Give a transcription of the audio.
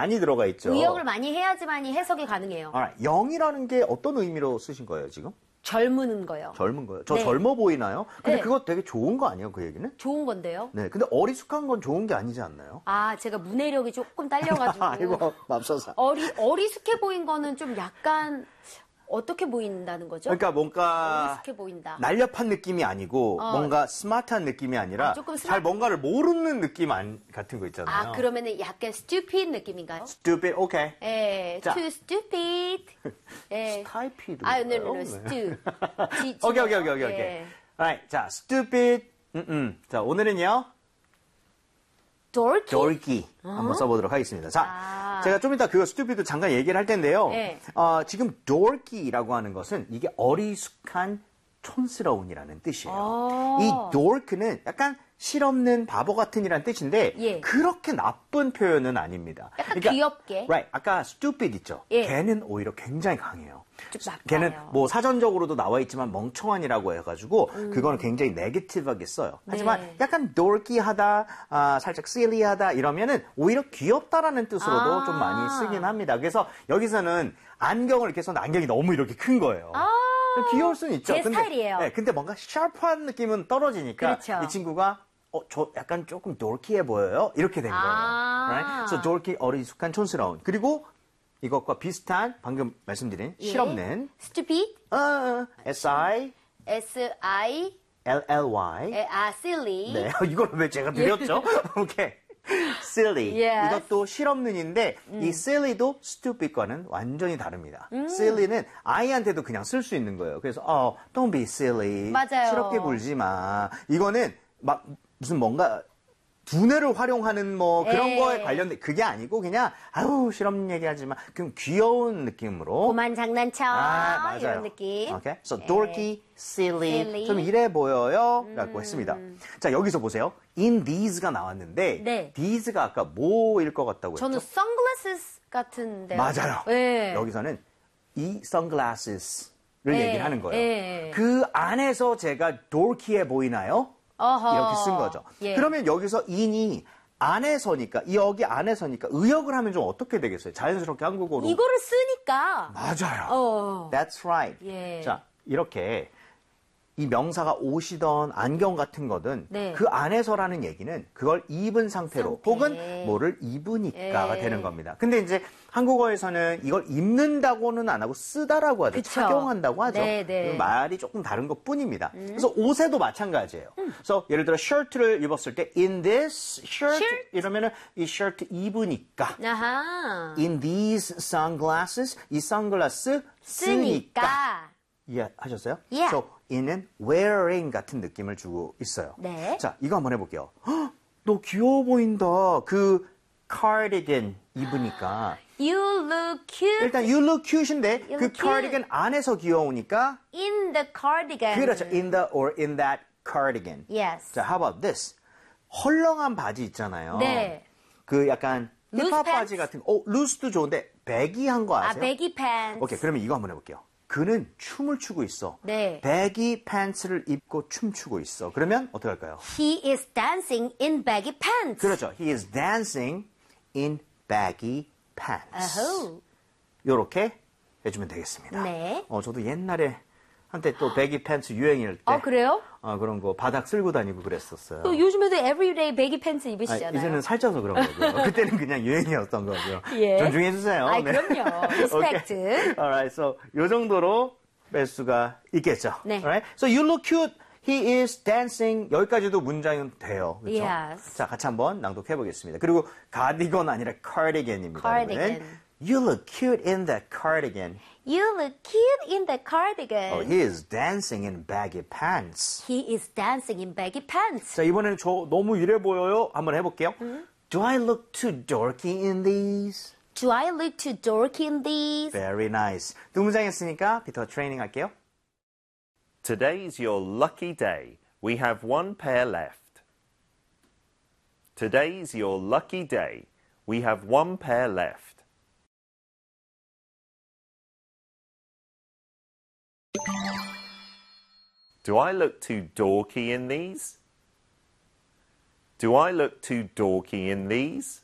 많이 들어가 있죠. 의역을 많이 해야지만이 해석이 가능해요. 영이라는 게 어떤 의미로 쓰신 거예요, 지금? 젊은 거요. 젊은 거요? 저 네. 젊어 보이나요? 근데 네. 그거 되게 좋은 거 아니에요, 그 얘기는? 좋은 건데요. 네, 근데 어리숙한 건 좋은 게 아니지 않나요? 아, 제가 문해력이 조금 딸려가지고. 아이고, 맙소사. 어리숙해 보인 거는 좀 약간 어떻게 보인다는 거죠? 그러니까 뭔가 어리숙해 보인다. 날렵한 느낌이 아니고 뭔가 스마트한 느낌이 아니라 조금 잘 뭔가를 모르는 느낌 같은 거 있잖아요. 아, 그러면은 약간 stupid 느낌인가요? Stupid, 오케이. 예, 자. too stupid. 예. 스타이피드. 아, no, stew. 오케이. 예. Alright, 자, stupid. 자, 오늘은요. dorky 한번 써보도록 하겠습니다. 자, 제가 좀 이따 그 stupid 잠깐 얘기를 할 텐데요. 네. 지금 dorky라고 하는 것은 이게 어리숙한 촌스러운이라는 뜻이에요. 이 dork는 약간 실없는 바보 같은이라는 뜻인데 예. 그렇게 나쁜 표현은 아닙니다. 약간 귀엽게. Right, 아까 stupid 있죠. 예. 걔는 오히려 굉장히 강해요. 좀 나빠요. 걔는 뭐 사전적으로도 나와 있지만 멍청한이라고 해가지고 그거는 굉장히 네거티브하게 써요. 하지만 네. 약간 dorky하다, 살짝 silly하다 이러면은 오히려 귀엽다라는 뜻으로도 좀 많이 쓰긴 합니다. 그래서 여기서는 안경을 이렇게 썼는데 안경이 너무 이렇게 큰 거예요. 좀 귀여울 수는 있죠. 제 스타일이에요. 네, 근데 뭔가 샤프한 느낌은 떨어지니까 그렇죠. 이 친구가 저 약간 조금 dorky해 보여요. 이렇게 된 거예요. Right? So dorky 어리숙한 촌스러운. 그리고 이것과 비슷한 방금 말씀드린 실없는 stupid, S-I S-I, L-L-Y silly. 네, 이걸 왜 제가 드렸죠? 오케이. silly. Yes. 이것도 실없는인데 이 silly도 stupid과는 완전히 다릅니다. silly는 아이한테도 그냥 쓸 수 있는 거예요. 그래서 don't be silly. 맞아요. 실없게 굴지 마. 이거는 막 무슨 뭔가 두뇌를 활용하는 뭐 그런 거에 관련된 그게 아니고 그냥 아유 실없는 얘기하지 마. 그냥 귀여운 느낌으로. 고만 장난쳐. 맞아요. 이런 느낌. Okay. So dorky, silly, 좀 이래 보여요. 라고 했습니다. 자, 여기서 보세요. in these가 나왔는데 네. these가 아까 뭐일 것 같다고 저는 했죠? sunglasses 같은데요. 맞아요. 네. 여기서는 이 sunglasses를 네. 얘기를 하는 거예요. 네. 그 안에서 제가 dorky해 보이나요? 어허. 이렇게 쓴 거죠. 예. 그러면 여기서 in이 안에서니까 여기 안에서니까 의역을 하면 좀 어떻게 되겠어요? 자연스럽게 한국어로. 이거를 쓰니까. 맞아요. That's right. 예. 자, 이렇게 이 명사가 옷이던 안경 같은 거든 네. 그 안에서라는 얘기는 그걸 입은 상태로 상태. 혹은 뭐를 입으니까가 예. 되는 겁니다. 근데 이제 한국어에서는 이걸 입는다고는 안 하고 쓰다라고 하죠. 그쵸. 착용한다고 하죠. 네, 네. 말이 조금 다른 것 뿐입니다. 그래서 옷에도 마찬가지예요. 그래서 예를 들어 셔츠를 입었을 때 in this shirt 이러면은 이 셔츠 입으니까 아하. in these sunglasses 이 선글라스 쓰니까 쓰니까. 이해하셨어요? Yeah. So, in은 wearing 같은 느낌을 주고 있어요. 네. 자, 이거 한번 해볼게요. 헉, 너 귀여워 보인다. 그 cardigan 입으니까. You look cute 일단 you look cute인데 You 그 look cute. cardigan 안에서 귀여우니까 in the cardigan. 그렇죠. in the or in that cardigan. Yes. 자, how about this? 헐렁한 바지 있잖아요. 네. 그 약간 Loose 힙합 pants? 바지 같은 거. loose도 좋은데 baggy한 거 아세요? baggy pants. 오케이, 그러면 이거 한번 해볼게요. 그는 춤을 추고 있어. 네. baggy pants를 입고 춤추고 있어. 그러면 어떻게 할까요? He is dancing in baggy pants. 그렇죠. He is dancing in baggy pants. 어허. 요렇게 해주면 되겠습니다. 네. 저도 옛날에 한때 또 baggy pants 유행일 때 그래요? 그런 거 바닥 쓸고 다니고 그랬었어요. 또 요즘에도 everyday baggy pants 입으시잖아요. 이제는 살쪄서 그런 거고요. 그때는 그냥 유행이었던 거고요. 예. 존중해 주세요. 그럼요. Respect. Okay. Alright, so 요 정도로 뺄 수가 있겠죠. 네. Alright, so you look cute. He is dancing. 여기까지도 문장은 돼요. 그렇죠? Yes. 자, 같이 한번 낭독해 보겠습니다. 그리고 가디건 아니라 cardigan입니다. Cardigan. 여러분은. You look cute in that cardigan. You look cute in the cardigan. He is dancing in baggy pants. He is dancing in baggy pants. 자, 이번에는 저 너무 이래 보여요. 한번 해볼게요. Do I look too dorky in these? Do I look too dorky in these? Very nice. 두 문장 했으니까 비터 트레이닝 할게요. Today's your lucky day. We have one pair left. Today's your lucky day. We have one pair left. Do I look too dorky in these? Do I look too dorky in these?